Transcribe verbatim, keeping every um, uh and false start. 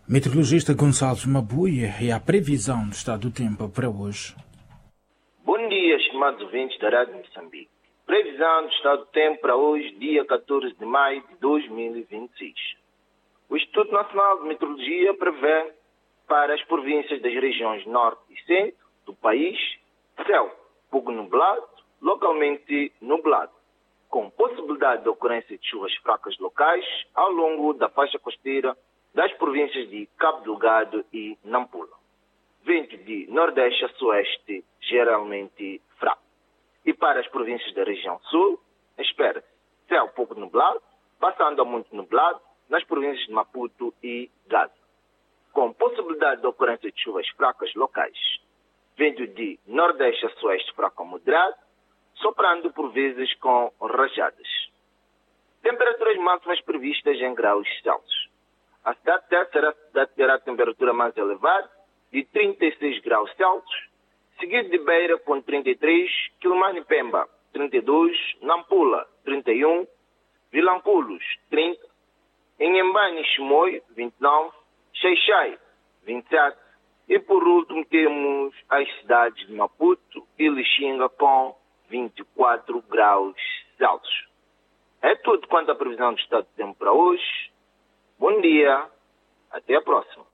Meteorologista Gonçalves Mabuia e a previsão do estado do tempo para hoje. Bom dia, estimados ouvintes da Rádio Moçambique. Previsão do estado do tempo para hoje, dia catorze de maio de dois mil e vinte e seis. O Instituto Nacional de Meteorologia prevê para as províncias das regiões norte e centro do país céu pouco nublado, localmente nublado, com possibilidade de ocorrência de chuvas fracas locais ao longo da faixa costeira das províncias de Cabo Delgado e Nampula. Vento de nordeste a sueste, geralmente fraco. E para as províncias da região sul, espera-se céu pouco nublado, passando a muito nublado nas províncias de Maputo e Gaza, com possibilidade de ocorrência de chuvas fracas locais. Vento de nordeste a sueste fraco a moderado, soprando por vezes com rajadas. Temperaturas máximas previstas em graus Celsius. A cidade de Tete terá a temperatura mais elevada, de trinta e seis graus Celsius, seguido de Beira com trinta e três, Quilomar e Pemba trinta e dois, Nampula trinta e um, Vilanculos trinta, Inhambane e Chimoio vinte e nove, Xai-Xai vinte e sete e por último temos as cidades de Maputo e Lixinga com vinte e quatro graus Celsius. É tudo quanto à previsão do estado do tempo para hoje. Bom dia, até a próxima.